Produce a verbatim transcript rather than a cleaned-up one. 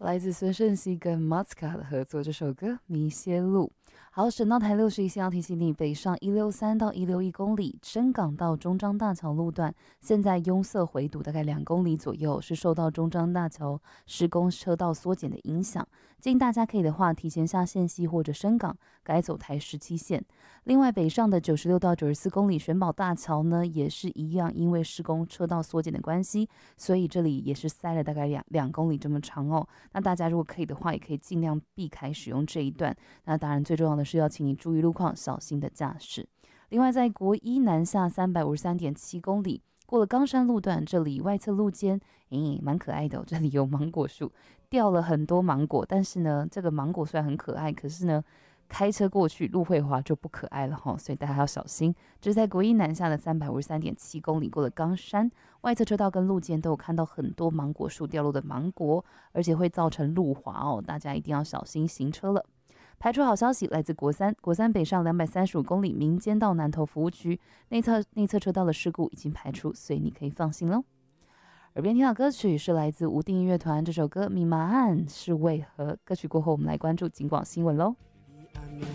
来自孙盛熙跟 Matska 的合作，这首歌《迷歇路》。好，省道台六十一线要提醒你，北上一六三到一六一公里，深港到中彰大桥路段，现在拥塞回堵大概两公里左右，是受到中彰大桥施工车道缩减的影响。建议大家可以的话，提前下线溪或者深港，改走台十七线。另外，北上的九十六到九十四公里玄宝大桥呢，也是一样，因为施工车道缩减的关系，所以这里也是塞了大概两两公里这么长哦。那大家如果可以的话，也可以尽量避开使用这一段。那当然，最重要的是要请你注意路况，小心的驾驶。另外，在国一南下三百五十三点七公里。过了冈山路段，这里外侧路肩，诶，蛮可爱的哦。这里有芒果树，掉了很多芒果，但是呢，这个芒果虽然很可爱，可是呢，开车过去路会滑就不可爱了哈，所以大家要小心。这是在国一南下的三百五十三点七公里，过了冈山，外侧车道跟路肩都有看到很多芒果树掉落的芒果，而且会造成路滑哦，大家一定要小心行车了。排除好消息，来自国三，国三北上两百三十五公里，民间到南投服务区内侧内侧车道的事故已经排除，所以你可以放心喽。耳边听到歌曲是来自无定音乐团，这首歌《密码案》是为何？歌曲过后，我们来关注警广新闻喽。